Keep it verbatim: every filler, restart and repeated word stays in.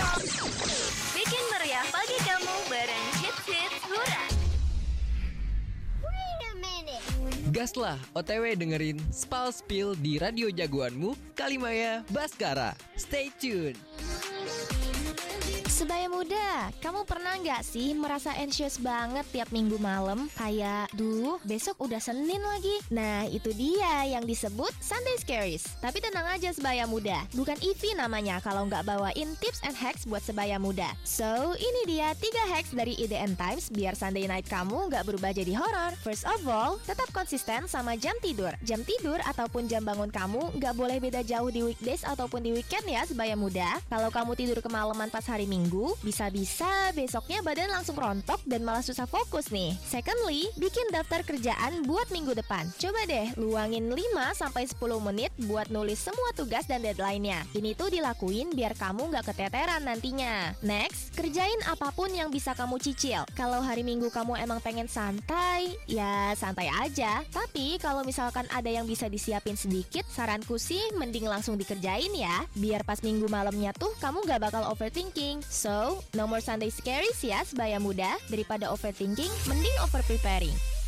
Bikin meriah pagi kamu bareng hits-hits Hura. Gaslah O T W dengerin Spal Spill di radio jagoanmu Kalimaya Baskara. Stay tune. Sebaya muda, kamu pernah nggak sih merasa anxious banget tiap minggu malam? Kayak, duh, besok udah Senin lagi. Nah, itu dia yang disebut Sunday Scaries. Tapi tenang aja sebaya muda, bukan Ivy namanya kalau nggak bawain tips and hacks buat sebaya muda. So, ini dia tiga hacks dari I D N Times biar Sunday night kamu nggak berubah jadi horor. First of all, tetap konsisten sama jam tidur. Jam tidur ataupun jam bangun kamu nggak boleh beda jauh di weekdays ataupun di weekend ya sebaya muda. Kalau kamu tidur kemalaman pas hari Minggu, bisa-bisa besoknya badan langsung rontok dan malah susah fokus nih. Secondly, bikin daftar kerjaan buat minggu depan. Coba deh luangin lima sampai sepuluh menit buat nulis semua tugas dan deadline-nya. Ini tuh dilakuin biar kamu nggak keteteran nantinya. Next, kerjain apapun yang bisa kamu cicil. Kalau hari Minggu kamu emang pengen santai, ya santai aja. Tapi kalau misalkan ada yang bisa disiapin sedikit, saranku sih mending langsung dikerjain ya. Biar pas minggu malamnya tuh kamu nggak bakal overthinking. So, no more Sunday scaries ya sebaya muda. Daripada overthinking, mending over preparing.